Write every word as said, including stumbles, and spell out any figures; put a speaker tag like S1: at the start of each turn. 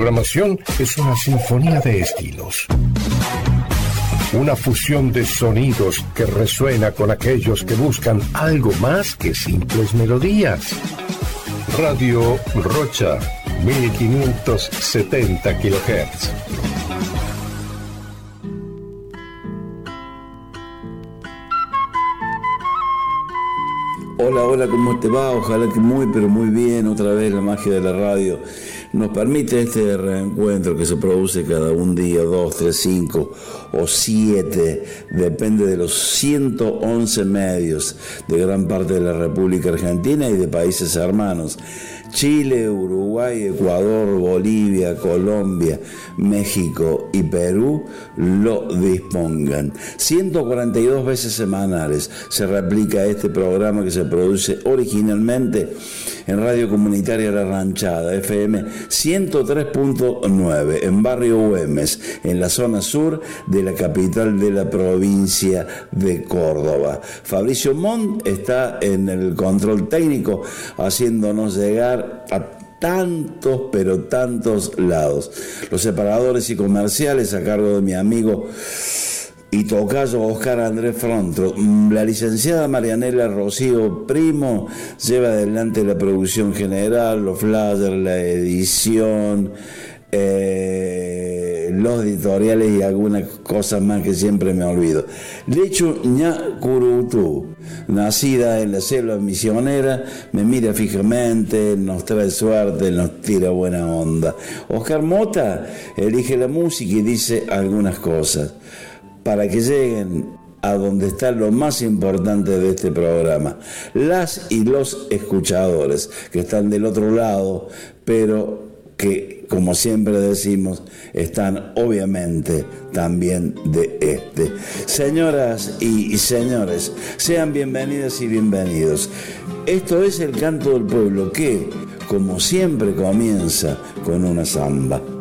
S1: programación es una sinfonía de estilos. Una fusión de sonidos que resuena con aquellos que buscan algo más que simples melodías. Radio Rocha, mil quinientos setenta kilohertz.
S2: Hola, hola, ¿cómo te va? Ojalá que muy, pero muy bien. Otra vez la magia de la radio nos permite este reencuentro que se produce cada un día, dos, tres, cinco o siete, depende de los ciento once medios de gran parte de la República Argentina y de países hermanos. Chile, Uruguay, Ecuador, Bolivia, Colombia, México y Perú lo dispongan. ciento cuarenta y dos veces semanales se replica este programa que se produce originalmente en Radio Comunitaria La Ranchada, F M ciento tres punto nueve, en Barrio Güemes, en la zona sur de la capital de la provincia de Córdoba. Fabricio Montt está en el control técnico, haciéndonos llegar a tantos, pero tantos lados. Los separadores y comerciales a cargo de mi amigo y tocayo Oscar Andrés Frontro. La licenciada Marianela Rocío Primo lleva adelante la producción general, los flyers, la edición, eh, los editoriales y algunas cosas más que siempre me olvido. Lechu Ña Curutú, nacida en la selva misionera, me mira fijamente, nos trae suerte, nos tira buena onda. Oscar Mota elige la música y dice algunas cosas para que lleguen a donde está lo más importante de este programa, las y los escuchadores que están del otro lado, pero que, como siempre decimos, están obviamente también de este. Señoras y señores, sean bienvenidas y bienvenidos. Esto es El Canto del Pueblo, que, como siempre, comienza con una samba.